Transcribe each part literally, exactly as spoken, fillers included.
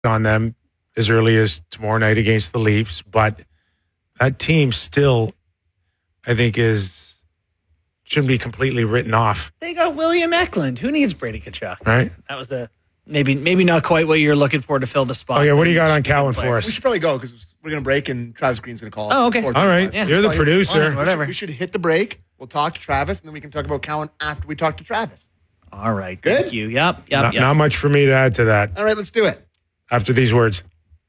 on them as early as tomorrow night against the Leafs, but that team still, I think, is shouldn't be completely written off. They got William Eklund. Who needs Brady Tkachuk? Right. That was a maybe maybe not quite what you're looking for to fill the spot. Oh yeah, what do you got on Cowan for us? We should probably go because we're going to break and Travis Green's going to call. Oh, okay. All right. Yeah. You're the producer. Fine, whatever. We should, we should hit the break. We'll talk to Travis, and then we can talk about Cowan after we talk to Travis. All right. Good? Thank you. Yep. Yep. Not, yep. not much for me to add to that. All right, let's do it. After these words.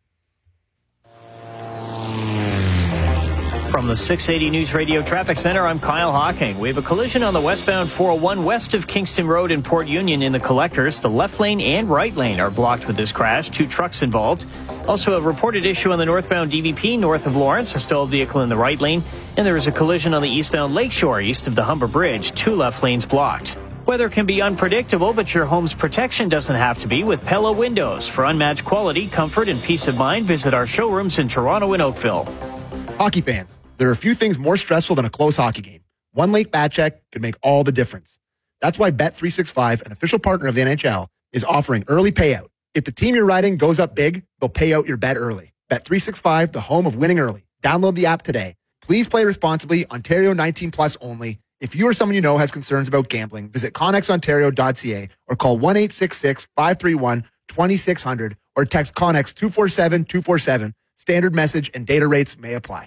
From the six eighty News Radio Traffic Center, I'm Kyle Hawking. We have a collision on the westbound four oh one west of Kingston Road in Port Union in the collectors. The left lane and right lane are blocked with this crash. Two trucks involved. Also a reported issue on the northbound D V P north of Lawrence. A stalled vehicle in the right lane. And there is a collision on the eastbound Lakeshore east of the Humber Bridge. Two left lanes blocked. Weather can be unpredictable, but your home's protection doesn't have to be with Pella Windows. For unmatched quality, comfort, and peace of mind, visit our showrooms in Toronto and Oakville. Hockey fans, there are a few things more stressful than a close hockey game. One late bat check could make all the difference. That's why Bet three sixty-five, an official partner of the N H L, is offering early payout. If the team you're riding goes up big, they'll pay out your bet early. Bet three sixty-five, the home of winning early. Download the app today. Please play responsibly. Ontario nineteen plus only. If you or someone you know has concerns about gambling, visit connex ontario dot c a or call one eight six six, five three one, two six zero zero or text Connex two four seven two four seven. Standard message and data rates may apply.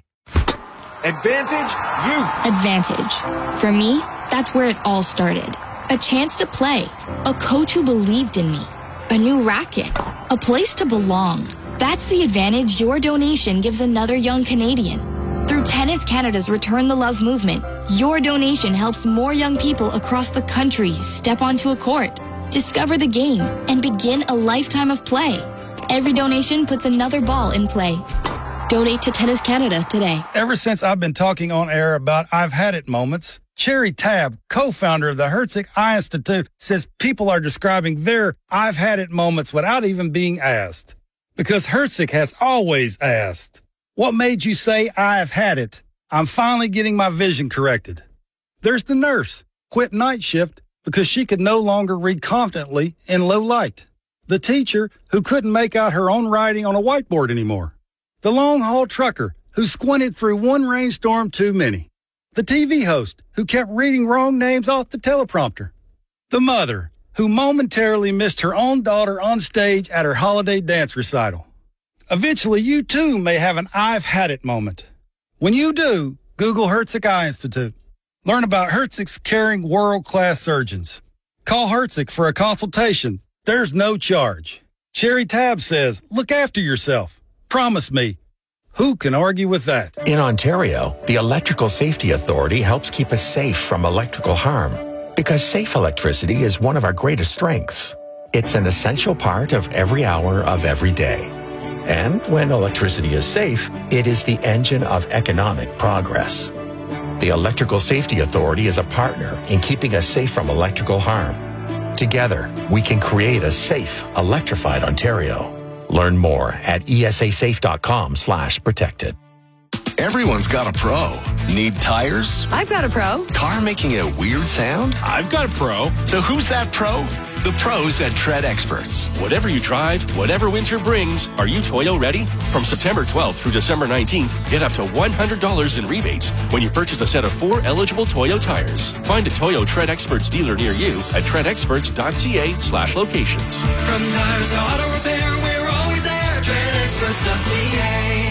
Advantage Youth. Advantage. For me, that's where it all started. A chance to play. A coach who believed in me. A new racket. A place to belong. That's the advantage your donation gives another young Canadian. Through Tennis Canada's Return the Love movement, your donation helps more young people across the country step onto a court, discover the game, and begin a lifetime of play. Every donation puts another ball in play. Donate to Tennis Canada today. Ever since I've been talking on air about I've had it moments, Cherry Tab, co-founder of the Herzig Eye Institute, says people are describing their I've had it moments without even being asked. Because Herzig has always asked. What made you say I've had it? I'm finally getting my vision corrected. There's the nurse, quit night shift because she could no longer read confidently in low light. The teacher who couldn't make out her own writing on a whiteboard anymore. The long-haul trucker who squinted through one rainstorm too many. The T V host who kept reading wrong names off the teleprompter. The mother who momentarily missed her own daughter on stage at her holiday dance recital. Eventually, you too may have an I've had it moment. When you do, Google Herzig Eye Institute. Learn about Herzig's caring world-class surgeons. Call Herzig for a consultation. There's no charge. Cherry Tab says, look after yourself. Promise me. Who can argue with that? In Ontario, the Electrical Safety Authority helps keep us safe from electrical harm because safe electricity is one of our greatest strengths. It's an essential part of every hour of every day. And when electricity is safe, it is the engine of economic progress. The Electrical Safety Authority is a partner in keeping us safe from electrical harm. Together, we can create a safe, electrified Ontario. Learn more at esasafe.com slash protected. Everyone's got a pro. Need tires? I've got a pro. Car making a weird sound? I've got a pro. So who's that pro? The pros at Tread Experts. Whatever you drive, whatever winter brings, are you Toyo ready? From September twelfth through December nineteenth, get up to one hundred dollars in rebates when you purchase a set of four eligible Toyo tires. Find a Toyo Tread Experts dealer near you at treadexperts.ca slash locations. From tires to auto repair, we're always there. tread experts dot c a.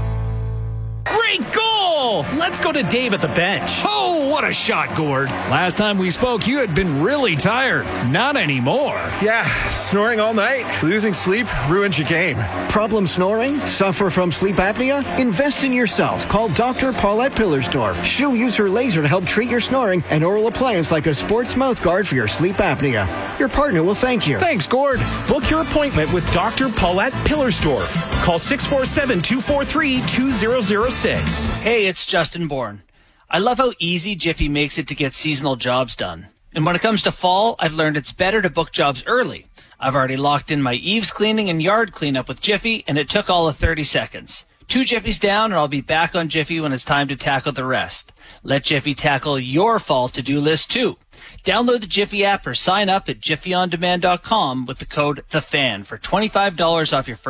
Great goal! Let's go to Dave at the bench. Oh, what a shot, Gord. Last time we spoke, you had been really tired. Not anymore. Yeah, snoring all night. Losing sleep ruins your game. Problem snoring? Suffer from sleep apnea? Invest in yourself. Call Doctor Paulette Pillersdorf. She'll use her laser to help treat your snoring and oral appliance like a sports mouth guard for your sleep apnea. Your partner will thank you. Thanks, Gord. Book your appointment with Doctor Paulette Pillersdorf. Call six four seven, two four three, two zero zero six. Hey, it's Justin Bourne. I love how easy Jiffy makes it to get seasonal jobs done. And when it comes to fall, I've learned it's better to book jobs early. I've already locked in my eaves cleaning and yard cleanup with Jiffy, and it took all of thirty seconds. Two Jiffies down, and I'll be back on Jiffy when it's time to tackle the rest. Let Jiffy tackle your fall to-do list, too. Download the Jiffy app or sign up at jiffy on demand dot com with the code THEFAN for twenty-five dollars off your first